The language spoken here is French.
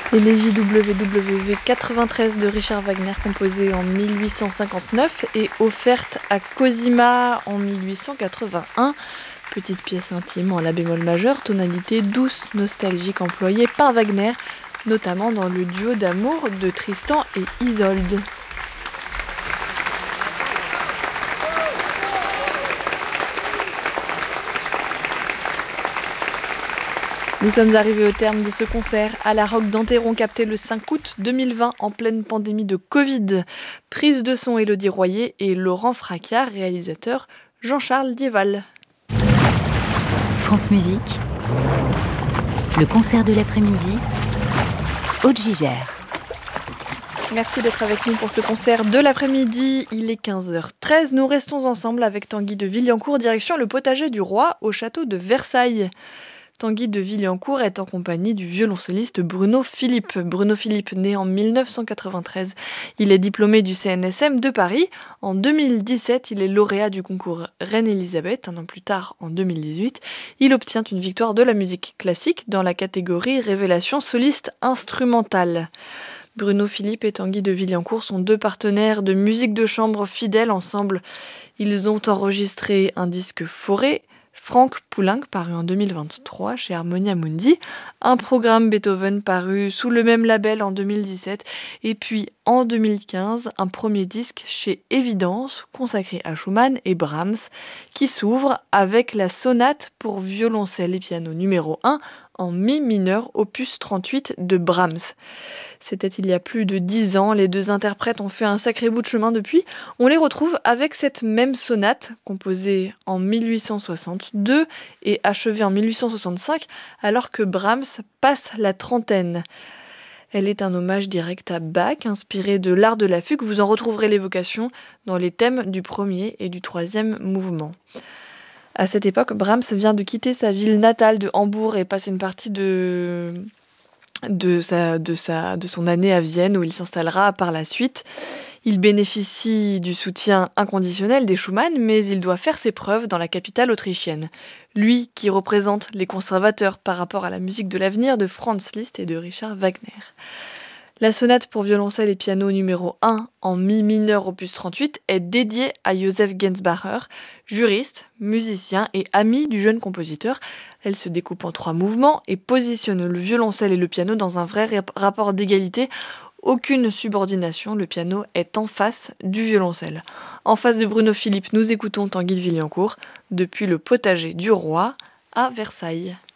L'élégie WWW 93 de Richard Wagner, composée en 1859 et offerte à Cosima en 1881. Petite pièce intime en la bémol majeur, tonalité douce, nostalgique employée par Wagner, notamment dans le duo d'amour de Tristan et Isolde. Nous sommes arrivés au terme de ce concert à la Roque d'Enterron, capté le 5 août 2020 en pleine pandémie de Covid. Prise de son Élodie Royer et Laurent Fracquiart, réalisateur Jean-Charles Dieval. France Musique, le concert de l'après-midi, Aude Gigère. Merci d'être avec nous pour ce concert de l'après-midi. Il est 15h13. Nous restons ensemble avec Tanguy de Villancourt, direction le potager du roi au château de Versailles. Tanguy de Villancourt est en compagnie du violoncelliste Bruno Philippe. Bruno Philippe, né en 1993, il est diplômé du CNSM de Paris. En 2017, il est lauréat du concours Reine-Élisabeth. Un an plus tard, en 2018, il obtient une victoire de la musique classique dans la catégorie Révélation soliste instrumentale. Bruno Philippe et Tanguy de Villancourt sont deux partenaires de musique de chambre fidèles. Ensemble, ils ont enregistré un disque Forêt, Franck Poulenc, paru en 2023 chez Harmonia Mundi, un programme Beethoven paru sous le même label en 2017, et puis en 2015, un premier disque chez Évidence, consacré à Schumann et Brahms, qui s'ouvre avec la sonate pour violoncelle et piano numéro 1 en mi mineur, opus 38 de Brahms. C'était il y a plus de 10 ans, les deux interprètes ont fait un sacré bout de chemin depuis. On les retrouve avec cette même sonate, composée en 1862 et achevée en 1865, alors que Brahms passe la trentaine. Elle est un hommage direct à Bach, inspiré de l'art de la fugue. Vous en retrouverez l'évocation dans les thèmes du premier et du troisième mouvement. À cette époque, Brahms vient de quitter sa ville natale de Hambourg et passe une partie de son année à Vienne, où il s'installera par la suite. Il bénéficie du soutien inconditionnel des Schumann, mais il doit faire ses preuves dans la capitale autrichienne. Lui qui représente les conservateurs par rapport à la musique de l'avenir de Franz Liszt et de Richard Wagner. La sonate pour violoncelle et piano numéro 1 en mi mineur opus 38 est dédiée à Joseph Gensbacher, juriste, musicien et ami du jeune compositeur. Elle se découpe en 3 mouvements et positionne le violoncelle et le piano dans un vrai rapport d'égalité. Aucune subordination, le piano est en face du violoncelle. En face de Bruno Philippe, nous écoutons Tanguy de Villancourt depuis le potager du roi à Versailles.